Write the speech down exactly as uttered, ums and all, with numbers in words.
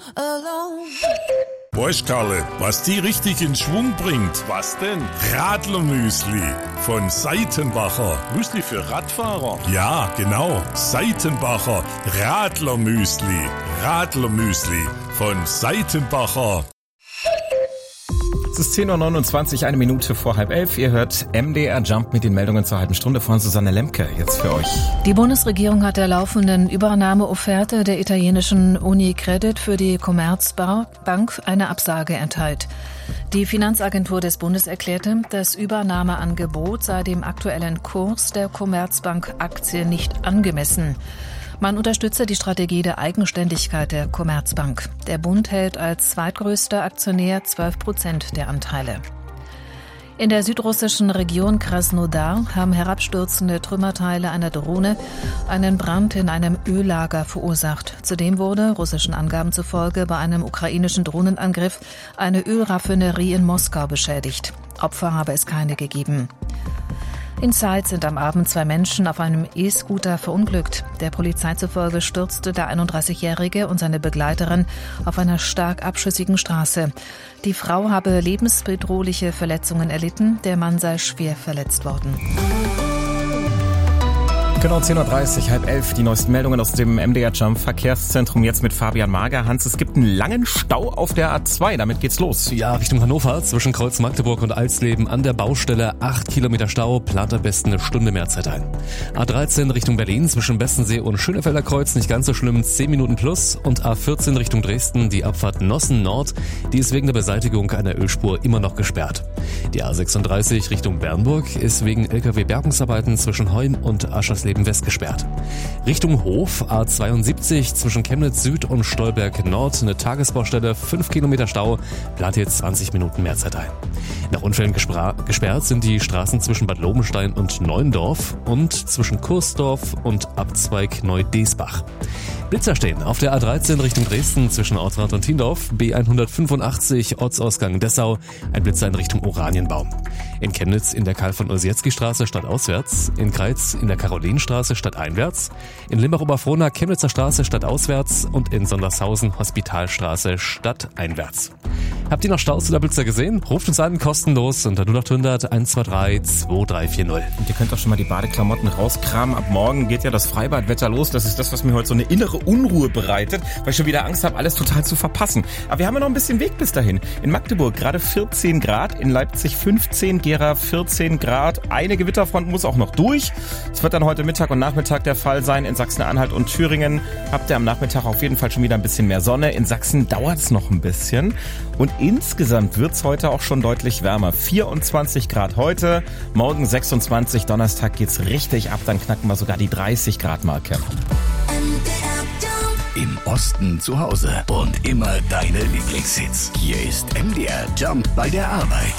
alone. Weißt, Karle, was die richtig in Schwung bringt? Was denn? Radlermüsli von Seitenbacher. Müsli für Radfahrer? Ja, genau. Seitenbacher Radlermüsli. Radlermüsli von Seitenbacher. Es ist zehn Uhr neunundzwanzig, eine Minute vor halb elf. Ihr hört M D R Jump mit den Meldungen zur halben Stunde von Susanne Lemke. Jetzt für euch. Die Bundesregierung hat der laufenden Übernahmeofferte der italienischen Unicredit für die Commerzbank eine Absage erteilt. Die Finanzagentur des Bundes erklärte, das Übernahmeangebot sei dem aktuellen Kurs der Commerzbank-Aktie nicht angemessen. Man unterstütze die Strategie der Eigenständigkeit der Commerzbank. Der Bund hält als zweitgrößter Aktionär zwölf Prozent der Anteile. In der südrussischen Region Krasnodar haben herabstürzende Trümmerteile einer Drohne einen Brand in einem Öllager verursacht. Zudem wurde, russischen Angaben zufolge, bei einem ukrainischen Drohnenangriff eine Ölraffinerie in Moskau beschädigt. Opfer habe es keine gegeben. In Zeitz sind am Abend zwei Menschen auf einem E-Scooter verunglückt. Der Polizei zufolge stürzte der einunddreißigjährige und seine Begleiterin auf einer stark abschüssigen Straße. Die Frau habe lebensbedrohliche Verletzungen erlitten, der Mann sei schwer verletzt worden. Genau, zehn Uhr dreißig, halb elf, die neuesten Meldungen aus dem M D R Jump Verkehrszentrum jetzt mit Fabian Mager. Hans, es gibt einen langen Stau auf der A zwei, damit geht's los. Ja, Richtung Hannover, zwischen Kreuz Magdeburg und Alsleben an der Baustelle, acht Kilometer Stau, plant am besten eine Stunde mehr Zeit ein. A dreizehn Richtung Berlin, zwischen Bestensee und Schönefelder Kreuz, nicht ganz so schlimm, zehn Minuten plus. Und A vierzehn Richtung Dresden, die Abfahrt Nossen Nord, die ist wegen der Beseitigung einer Ölspur immer noch gesperrt. Die A sechsunddreißig Richtung Bernburg ist wegen L K W-Bergungsarbeiten zwischen Heun und Aschersleben West gesperrt. Richtung Hof, A zweiundsiebzig zwischen Chemnitz Süd und Stolberg Nord, eine Tagesbaustelle, fünf Kilometer Stau, plant jetzt zwanzig Minuten mehr Zeit ein. Nach Unfällen gespra- gesperrt sind die Straßen zwischen Bad Lobenstein und Neuendorf und zwischen Kursdorf und Abzweig Neu-Desbach. Blitzer stehen auf der A dreizehn Richtung Dresden zwischen Ortrad und Tiendorf, B hundertfünfundachtzig Ortsausgang Dessau, ein Blitzer in Richtung Oranienbaum. In Chemnitz in der Karl-von-Ossietzky-Straße stadtauswärts, in Kreiz in der Karolinenstraße stadteinwärts, in Limbach-Oberfrohna Chemnitzer Straße stadtauswärts und in Sondershausen Hospitalstraße stadteinwärts. Habt ihr noch Staus oder Blitzer gesehen? Ruft uns an, kostenlos unter null acht hundert eins zwei drei zwei drei vier null. Und ihr könnt auch schon mal die Badeklamotten rauskramen. Ab morgen geht ja das Freibadwetter los. Das ist das, was mir heute so eine innere Unruhe bereitet, weil ich schon wieder Angst habe, alles total zu verpassen. Aber wir haben ja noch ein bisschen Weg bis dahin. In Magdeburg gerade vierzehn Grad, in Leipzig fünfzehn, Gera vierzehn Grad. Eine Gewitterfront muss auch noch durch. Es wird dann heute Mittag und Nachmittag der Fall sein. In Sachsen-Anhalt und Thüringen habt ihr am Nachmittag auf jeden Fall schon wieder ein bisschen mehr Sonne. In Sachsen dauert es noch ein bisschen. Und insgesamt wird es heute auch schon deutlich wärmer. vierundzwanzig Grad heute, morgen sechsundzwanzig, Donnerstag geht's richtig ab, dann knacken wir sogar die dreißig Grad Marke. Im Osten zu Hause und immer deine Lieblingshits. Hier ist M D R Jump bei der Arbeit.